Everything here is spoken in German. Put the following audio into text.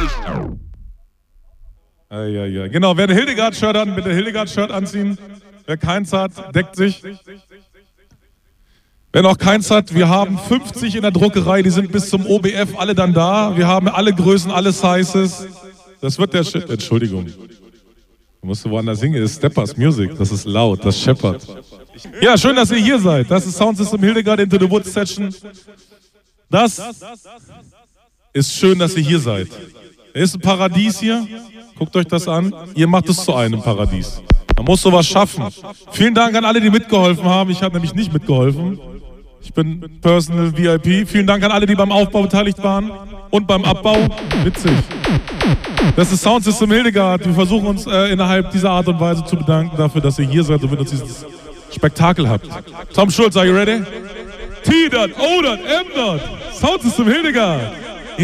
Ja. Genau, wer ein Hildegard-Shirt hat, bitte Hildegard-Shirt anziehen. Wer keins hat, deckt sich. Wer noch keins hat, wir haben 50 in der Druckerei, die sind bis zum OBF alle dann da. Wir haben alle Größen, alle Sizes. Das wird der Shit. Entschuldigung. Du musst woanders singen, das ist Steppers Music, das ist laut, das scheppert. Ja, schön, dass ihr hier seid. Das ist Sound System Hildegard Into the Woods Session. Das ist schön, dass ihr hier seid. Es ist ein Paradies hier. Guckt euch das an. Ihr macht es zu einem Paradies. Man muss sowas schaffen. Vielen Dank an alle, die mitgeholfen haben. Ich habe nämlich nicht mitgeholfen. Ich bin Personal VIP. Vielen Dank an alle, die beim Aufbau beteiligt waren und beim Abbau. Witzig. Das ist Sound System Hildegard. Wir versuchen uns innerhalb dieser Art und Weise zu bedanken dafür, dass ihr hier seid und mit uns dieses Spektakel habt. Tom Schulz, are you ready? T. O. M. Sound System Hildegard.